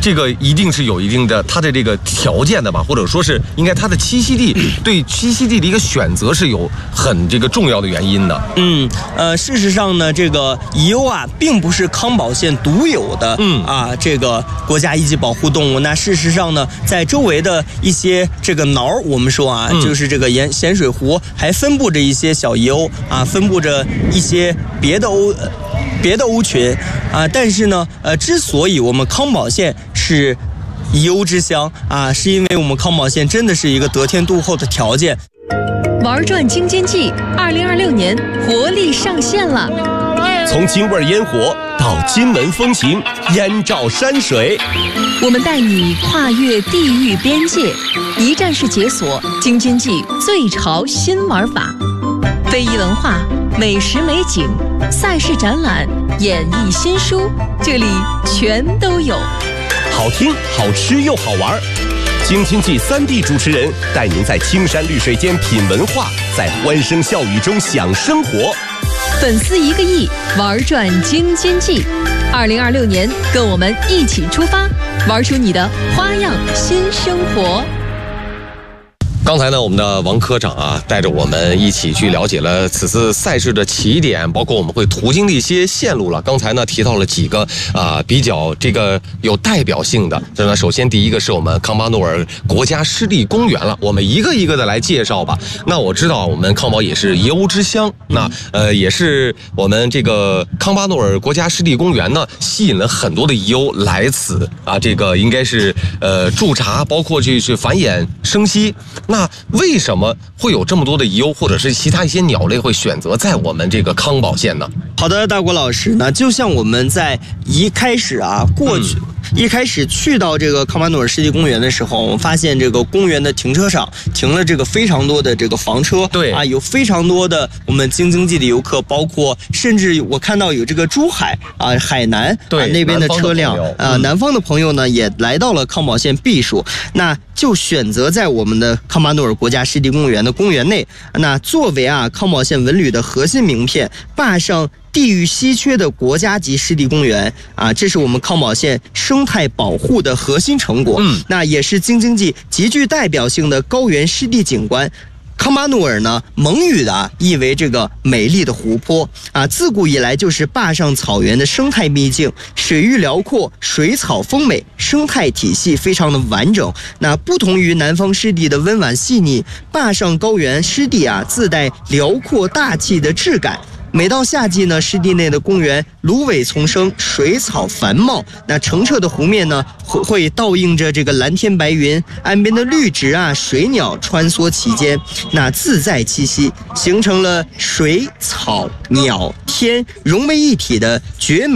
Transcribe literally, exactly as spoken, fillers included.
这个一定是有一定的它的这个条件的吧，或者说是应该它的栖息地对栖息地的一个选择是有很这个重要的原因的。 嗯，呃，事实上呢，这个蚁鸥啊，并不是康保县独有的，嗯啊，这个国家一级保护动物。那事实上呢，在周围的一些这个挠，我们说啊，嗯、就是这个盐咸水湖还分布着一些小蚁鸥啊，分布着一些别的鸥。别的鸥群啊，但是呢，呃，之所以我们康保县是蚁鸥之乡啊，是因为我们康保县真的是一个得天独厚的条件。 玩转京津冀二零二六年活力上线了， 从京味烟火到金门风情，燕赵山水， 我们带你跨越地域边界，一站式解锁京津冀最潮新玩法，非遗文化、美食美景、赛事展览、演艺新书，这里全都有。 好听、好吃又好玩，京津冀三地主持人带您在青山绿水间品文化，在欢声笑语中享生活。 粉丝一个亿，玩转京津冀。二零二六年，跟我们一起出发，玩出你的花样新生活。 刚才呢，我们的王科长啊，带着我们一起去了解了此次赛事的起点，包括我们会途经的一些线路了。刚才呢，提到了几个啊、呃、比较这个有代表性的。这呢，首先第一个是我们康巴诺尔国家湿地公园了，我们一个一个的来介绍吧。那我知道我们康保也是蚁鸥之乡，那呃也是我们这个康巴诺尔国家湿地公园呢，吸引了很多的蚁鸥来此啊，这个应该是呃驻扎，包括去去繁衍生息。那那为什么会有这么多的蚁鸥或者是其他一些鸟类会选择在我们这个康保县呢？ 好的，大国老师，那就像我们在一开始啊过去、嗯、一开始去到这个康巴诺尔湿地公园的时候，我们发现这个公园的停车场停了这个非常多的这个房车， 对啊，有非常多的我们京津冀的游客，包括甚至我看到有这个珠海啊、海南对、 啊、那边的车辆的啊，南方的朋友呢也来到了康保县避暑，那就选择在我们的康巴诺尔国家湿地公园的公园内，那作为啊康保县文旅的核心名片，坝上地域稀缺的国家级湿地公园啊，这是我们康保县生态保护的核心成果。嗯，那也是京津冀极具代表性的高原湿地景观。康巴诺尔呢，蒙语的啊意为这个美丽的湖泊啊，自古以来就是坝上草原的生态秘境，水域辽阔，水草丰美，生态体系非常的完整。那不同于南方湿地的温婉细腻，坝上高原湿地啊自带辽阔大气的质感。每到夏季呢，湿地内的公园芦苇丛生，水草繁茂，那澄澈的湖面呢会会倒映着这个蓝天白云，岸边的绿植啊水鸟穿梭其间，那自在栖息，形成了水草鸟天融为一体的绝美